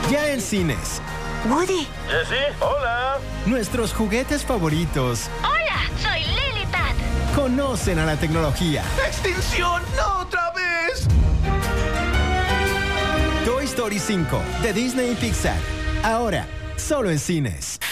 Ya en cines. Woody. Jessie, hola. Nuestros juguetes favoritos. Hola, soy Lily Pad. Conocen a la tecnología. ¡Extinción! ¡No otra vez! Toy Story 5 de Disney y Pixar. Ahora, solo en cines.